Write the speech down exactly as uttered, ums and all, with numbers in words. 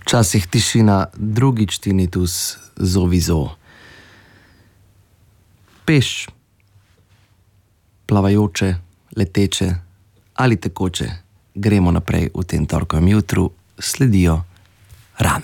Včasih tišina, drugič tinnitus, zovizo. Peš, plavajoče, leteče ali tekoče, gremo naprej v tem torkovem jutru, sledijo rane.